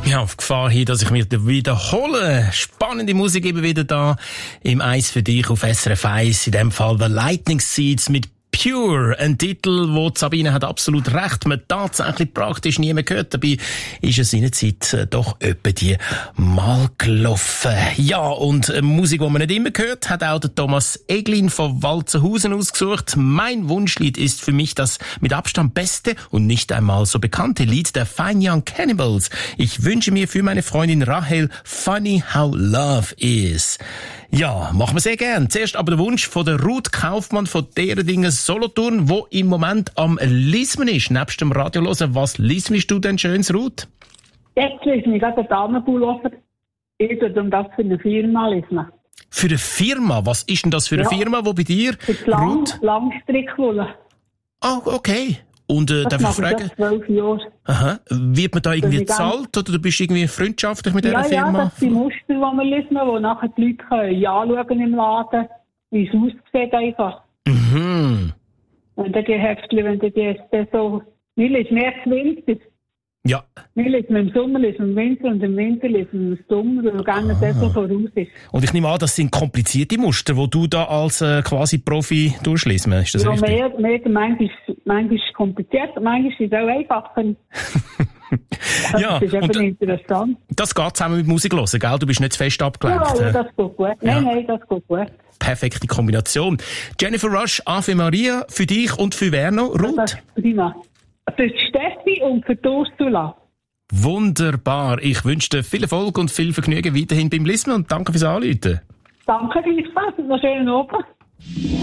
Ja, auf Gefahr hin, dass ich mich wiederhole. Spannende Musik eben wieder da im Eis für dich auf SRF 1. In dem Fall The Lightning Seeds mit Pure, ein Titel, wo Sabine hat absolut recht, man tatsächlich praktisch nie mehr gehört. Dabei ist es in der Zeit doch etwa die mal gelaufen. Ja, und Musik, die man nicht immer hört, hat auch der Thomas Eglin von Walzenhausen ausgesucht. Mein Wunschlied ist für mich das mit Abstand beste und nicht einmal so bekannte Lied der Fine Young Cannibals. Ich wünsche mir für meine Freundin Rahel Funny How Love Is. Ja, machen wir sehr gern. Zuerst aber der Wunsch von der Ruth Kaufmann von Derendingen Solothurn, wo im Moment am Lismen ist. Nebst dem Radio hören, was lismst du denn schönes, Ruth? Jetzt lesen wir gerade den Damenpullover. Ich tue das für eine Firma lesen. Für eine Firma? Was ist denn das für eine Firma, wo bei dir, Ruth? Langstrickwolle. Ah, okay. Und darf ich fragen? 12 Jahre. Aha. Wird man da irgendwie gezahlt oder du bist irgendwie freundschaftlich mit dieser Firma? Ja, das sind die Muster, die wir lesen, wo nachher die Leute können anschauen im Laden, wie es aussieht einfach. Mhm. Und dann die Heftchen, wenn du die jetzt so... Wir lesen mehr Winter. Ja. Wir lesen im Sommer, lesen im Winter und im Winter lesen im Sommer, weil gerne das so voraus ist. Und ich nehme an, das sind komplizierte Muster, die du da als quasi Profi durchlesen. Ist das richtig? Ja, manchmal ist es kompliziert, manchmal ist es auch einfacher. Ja, das ist eben interessant. Das geht zusammen mit Musik hören, gell? Du bist nicht zu fest abgelenkt. Ja, das geht gut. Nein, das geht gut. Perfekte Kombination. Jennifer Rush, Ave Maria, für dich und für Werner. Ruth? Das ist prima. Für die Steffi und für die Ursula. Wunderbar. Ich wünsche dir viel Erfolg und viel Vergnügen weiterhin beim Listen und danke fürs Anrufen. Danke, gleichfalls und noch schönen Abend.